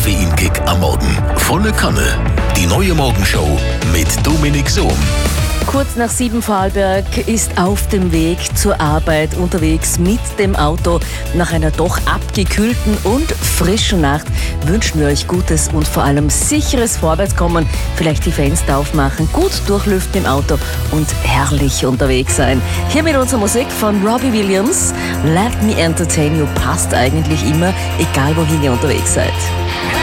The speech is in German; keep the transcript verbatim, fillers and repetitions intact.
Koffeinkick am Morgen. Volle Kanne. Die neue Morgenshow mit Dominik Sohm. Kurz nach sieben Vorarlberg ist auf dem Weg zur Arbeit unterwegs mit dem Auto. Nach einer doch abgekühlten und frischen Nacht wünschen wir euch gutes und vor allem sicheres Vorwärtskommen. Vielleicht die Fenster aufmachen, gut durchlüften im Auto und herrlich unterwegs sein. Hier mit unserer Musik von Robbie Williams. Let Me Entertain You passt eigentlich immer, egal wohin ihr unterwegs seid.